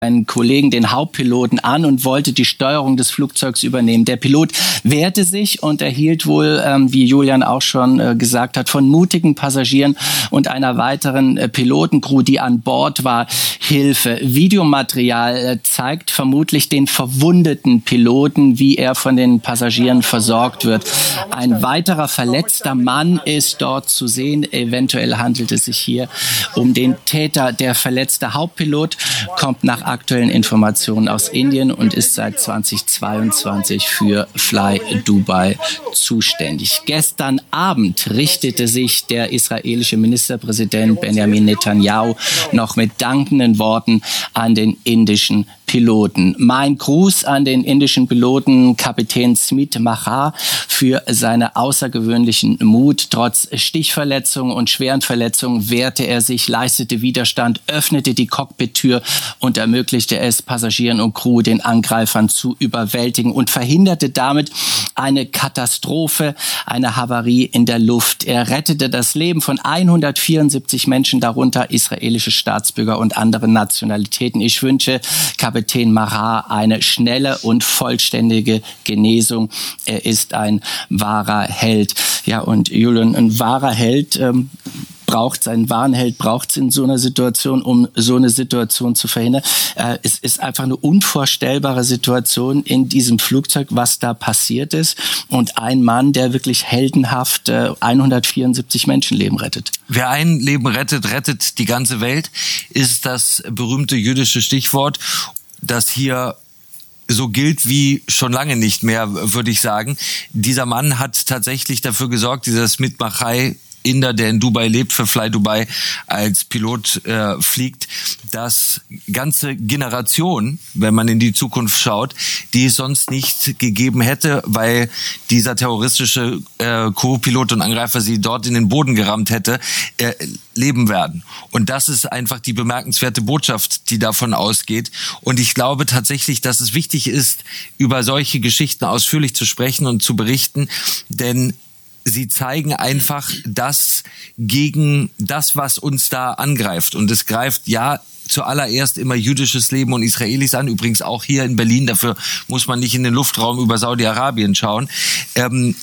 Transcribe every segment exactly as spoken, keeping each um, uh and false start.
einen Kollegen, den Hauptpiloten, an und wollte die Steuerung des Flugzeugs übernehmen. Der Pilot wehrte sich und erhielt wohl, ähm, wie Julian auch schon äh, gesagt hat, von mutigen Passagieren und einer weiteren äh, Pilotencrew, die an Bord war, Hilfe. Videomaterial äh, zeigt vermutlich den verwundeten Piloten, wie er von den Passagieren versorgt wird. Ein weiterer verletzter Mann ist dort zu sehen. Eventuell handelt es sich hier um den Täter. Der verletzte Hauptpilot kommt nach aktuellen Informationen aus Indien und ist seit zweitausendzweiundzwanzig für Fly Dubai zuständig. Gestern Abend richtete sich der israelische Ministerpräsident Benjamin Netanyahu noch mit dankenden Worten an den indischen Piloten. Mein Gruß an den indischen Piloten Kapitän Smit Mahar für seine außergewöhnlichen Mut. Trotz Stichverletzungen und schweren Verletzungen wehrte er sich, leistete Widerstand, öffnete die Cockpit-Tür und ermöglichte es Passagieren und Crew, den Angreifern zu überwältigen und verhinderte damit eine Katastrophe, eine Havarie in der Luft. Er rettete das Leben von hundertvierundsiebzig Menschen, darunter israelische Staatsbürger und andere Nationalitäten. Ich wünsche Kapitän Mahar eine schnelle und vollständige Genesung. Er ist ein wahrer Held. Ja, und Julian, ein wahrer Held ähm, braucht seinen wahren Held, braucht es in so einer Situation, um so eine Situation zu verhindern. Äh, es ist einfach eine unvorstellbare Situation in diesem Flugzeug, was da passiert ist. Und ein Mann, der wirklich heldenhaft äh, hundertvierundsiebzig Menschenleben rettet. Wer ein Leben rettet, rettet die ganze Welt, ist das berühmte jüdische Stichwort, das hier so gilt wie schon lange nicht mehr, würde ich sagen. Dieser Mann hat tatsächlich dafür gesorgt, dieser Smit Mahar, Inder, der in Dubai lebt, für Fly Dubai als Pilot äh, fliegt, dass ganze Generationen, wenn man in die Zukunft schaut, die es sonst nicht gegeben hätte, weil dieser terroristische äh, Co-Pilot und Angreifer sie dort in den Boden gerammt hätte, äh, leben werden. Und das ist einfach die bemerkenswerte Botschaft, die davon ausgeht. Und ich glaube tatsächlich, dass es wichtig ist, über solche Geschichten ausführlich zu sprechen und zu berichten, denn sie zeigen einfach das gegen das, was uns da angreift. Und es greift ja zuallererst immer jüdisches Leben und Israelis an. Übrigens auch hier in Berlin. Dafür muss man nicht in den Luftraum über Saudi-Arabien schauen. Ähm,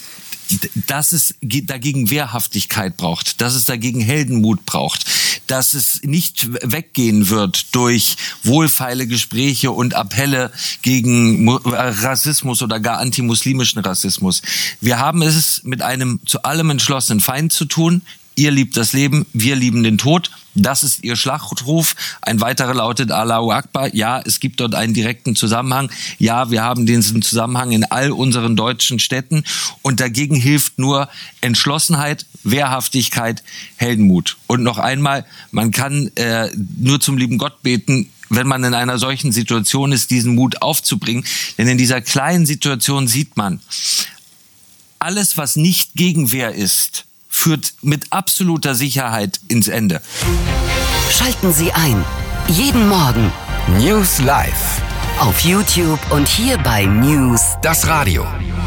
dass es dagegen Wehrhaftigkeit braucht, dass es dagegen Heldenmut braucht, dass es nicht weggehen wird durch wohlfeile Gespräche und Appelle gegen Rassismus oder gar antimuslimischen Rassismus. Wir haben es mit einem zu allem entschlossenen Feind zu tun. Ihr liebt das Leben, wir lieben den Tod. Das ist ihr Schlachtruf. Ein weiterer lautet Allahu Akbar. Ja, es gibt dort einen direkten Zusammenhang. Ja, wir haben diesen Zusammenhang in all unseren deutschen Städten. Und dagegen hilft nur Entschlossenheit, Wehrhaftigkeit, Heldenmut. Und noch einmal, man kann äh, nur zum lieben Gott beten, wenn man in einer solchen Situation ist, diesen Mut aufzubringen. Denn in dieser kleinen Situation sieht man, alles, was nicht Gegenwehr ist, führt mit absoluter Sicherheit ins Ende. Schalten Sie ein. Jeden Morgen. News Live. Auf YouTube und hier bei News. Das Radio.